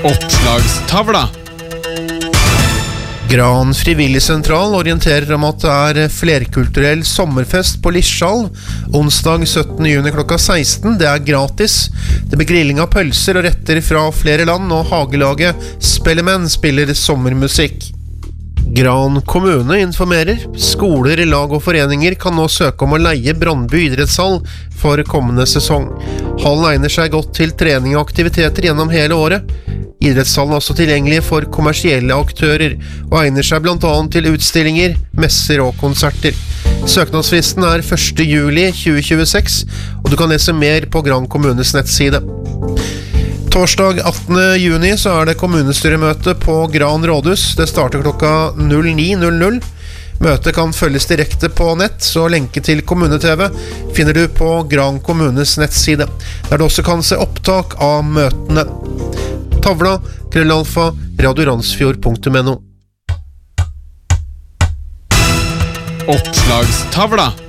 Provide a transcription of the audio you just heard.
Oppslagstavla. Gran frivillig sentral orienterer om at det flerkulturell sommerfest på Lischall onsdag 17. juni klokka 16. Det gratis. Det blir grilling av pølser og retter fra flere land, og hagelaget Spellemenn spiller sommermusikk. Gran kommune informerer. Skoler, lag og foreninger kan nå søke om å leie Brandby idrettshall for kommende sesong. Hallen egner seg godt til trening og aktiviteter gjennom hele året. Idrettshallen er også tilgjengelig for kommersielle aktører, og egner seg blant annet til utstillinger, messer og konserter. Søknadsfristen 1. juli 2026, og du kan lese mer på Gran kommunes nettside. Torsdag 18. juni så det kommunestyremøte på Gran rådhus. Det starter klokka 09:00. Møtet kan følges direkte på nett, så lenke til kommune-TV finner du på Gran kommunes nettside, der du også kan se opptak av møtene. Tavla, @radioransfjord.no. Oppslagstavla.